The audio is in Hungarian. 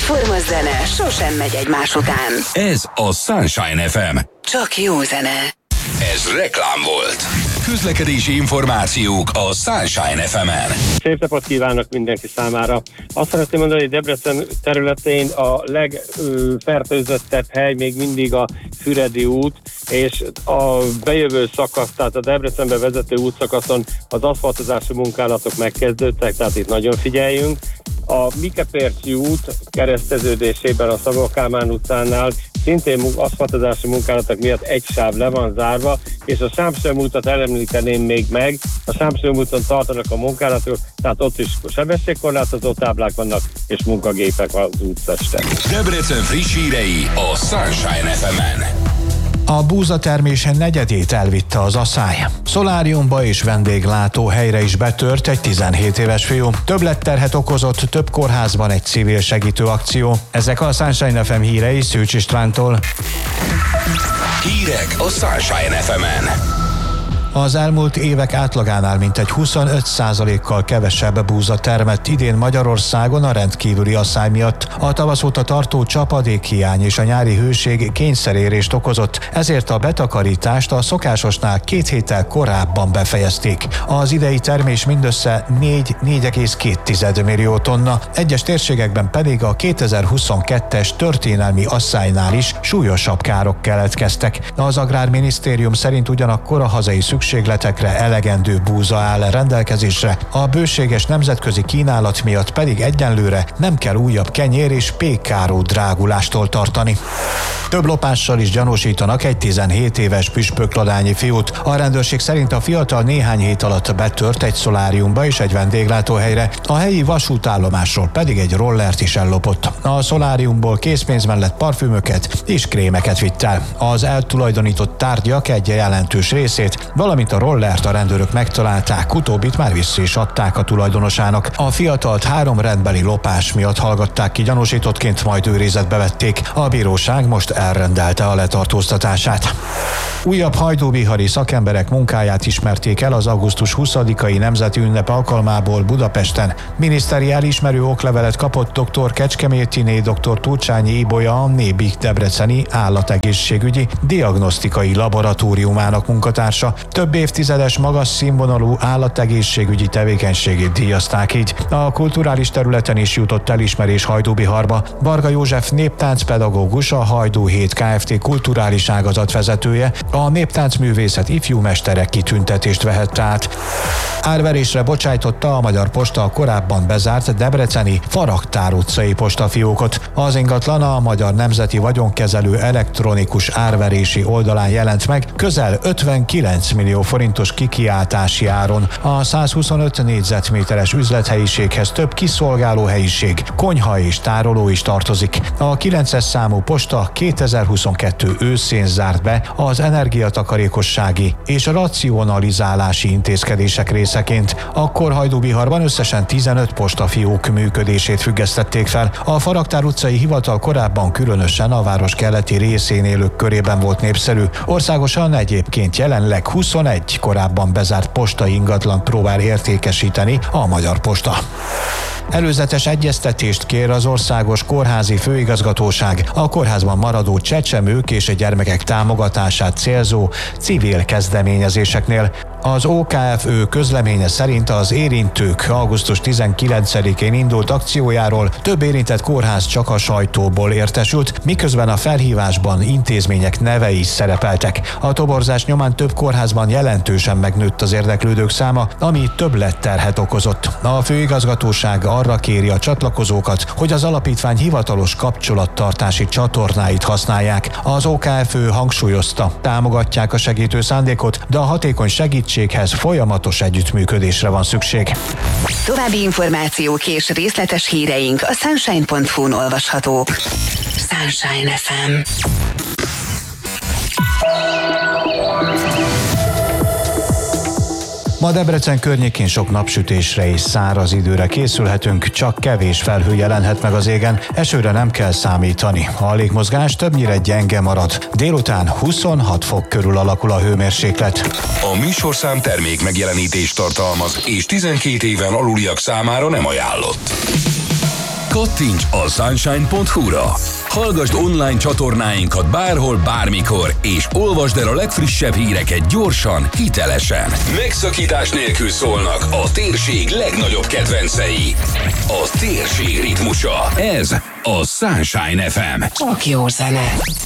Egyforma zene sosem megy egymás után. Ez a Sunshine FM. Csak jó zene. Ez reklám volt. Közlekedési információk a Sunshine FM-en. Szép napot kívánok mindenki számára. Azt szeretném mondani, hogy Debrecen területén a legfertőzöttebb hely még mindig a Füredi út, és a bejövő szakasz, tehát a Debrecenbe vezető útszakaszon az aszfaltozási munkálatok megkezdődtek, tehát itt nagyon figyeljünk. A Mikepércsi út kereszteződésében a Szabó Kálmán utcánál szintén aszfaltozási munkálatok miatt egy sáv le van zárva, és a Sámsöm útat elemlíteném még meg. A Sámsöm úton tartanak a munkálatok, tehát ott is sebességkorlátozó táblák vannak, és munkagépek az úttesten. Debrecen friss hírei a Sunshine FM-en. A búzatermés negyedét elvitte az asszály. Szoláriumba és vendéglátóhelyre is betört egy 17 éves fiú. Többletterhet okozott több kórházban egy civil segítő akció. Ezek a Sunshine FM hírei Szűcs Istvántól. Hírek a Sunshine FM-en. Az elmúlt évek átlagánál mintegy 25%-kal kevesebb búza termett idén Magyarországon a rendkívüli asszály miatt. A tavasz óta tartó csapadékhiány és a nyári hőség kényszerérést okozott, ezért a betakarítást a szokásosnál 2 héttel korábban befejezték. Az idei termés mindössze 4,2 millió tonna, egyes térségekben pedig a 2022-es történelmi asszálynál is súlyosabb károk keletkeztek. Az Agrárminisztérium szerint ugyanakkor a hazai szükségletekre elegendő búza áll rendelkezésre, a bőséges nemzetközi kínálat miatt pedig egyenlőre nem kell újabb kenyér és pékáró drágulástól tartani. Több lopással is gyanúsítanak egy 17 éves püspökladányi fiút. A rendőrség szerint a fiatal néhány hét alatt betört egy szoláriumba és egy vendéglátóhelyre, a helyi vasútállomásról pedig egy rollert is ellopott. A szoláriumból készpénz mellett parfümöket és krémeket vitt el. Az eltulajdonított tárgyak egy jelentős részét, valamint a rollert a rendőrök megtalálták, utóbbit már vissza is adták a tulajdonosának. A fiatalt 3 rendbeli lopás miatt hallgatták ki gyanúsítottként, majd őrizetbe vették. A bíróság most elrendelte a letartóztatását. Újabb hajdúbihari szakemberek munkáját ismerték el az augusztus 20-ai nemzeti ünnep alkalmából Budapesten. Miniszteri elismerő oklevelet kapott dr. Kecskemétiné dr. Turcsányi Ibolya, a Nébik debreceni állategészségügyi diagnosztikai laboratóriumának munkatársa. Több évtizedes magas színvonalú állategészségügyi tevékenységét díjazták így. A kulturális területen is jutott elismerés Hajdúbiharba. Varga József néptáncpedagógus, a Hajdú Hét Kft. Kulturális ágazat vezetője, a néptáncművészet ifjú mestere kitüntetést vehette át. Árverésre bocsájtotta a Magyar Posta a korábban bezárt debreceni Faragtár utcai postafiókot. Az ingatlan a Magyar Nemzeti Vagyonkezelő elektronikus árverési oldalán jelent meg közel 59 millió forintos kikiáltási áron. A 125 négyzetméteres üzlethelyiséghez több kiszolgáló helyiség, konyha és tároló is tartozik. A 9-es számú posta 2022 őszén zárt be az energiatakarékossági és racionalizálási intézkedések részeként. Akkor Hajdúbiharban összesen 15 postafiók működését függesztették fel. A Faragtár utcai hivatal korábban különösen a város keleti részén élők körében volt népszerű. Országosan egyébként jelenleg 21 korábban bezárt postai ingatlant próbál értékesíteni a Magyar Posta. Előzetes egyeztetést kér az Országos Kórházi Főigazgatóság a kórházban maradó csecsemők és gyermekek támogatását célzó civil kezdeményezéseknél. Az OKFÖ közleménye szerint az érintők augusztus 19-én indult akciójáról több érintett kórház csak a sajtóból értesült, miközben a felhívásban intézmények nevei is szerepeltek. A toborzás nyomán több kórházban jelentősen megnőtt az érdeklődők száma, ami többletterhet okozott. A főigazgatóság arra kéri a csatlakozókat, hogy az alapítvány hivatalos kapcsolattartási csatornáit használják. Az OKFÖ hangsúlyozta, támogatják a segítő szándékot, de a hatékony segítséghez folyamatos együttműködésre van szükség. További információk és részletes híreink a sunshine.hu-n olvashatók. Sunshine FM. Ma Debrecen környékén sok napsütésre és száraz időre készülhetünk, csak kevés felhő jelenhet meg az égen, esőre nem kell számítani. A légmozgás többnyire gyenge marad. Délután 26 fok körül alakul a hőmérséklet. A műsorszám termék megjelenítést tartalmaz, és 12 éven aluliak számára nem ajánlott. Kattints a sunshine.hu-ra. Hallgasd online csatornáinkat bárhol, bármikor, és olvasd el a legfrissebb híreket gyorsan, hitelesen. Megszakítás nélkül szólnak a térség legnagyobb kedvencei. A térség ritmusa. Ez a Sunshine FM. Csak jó zene.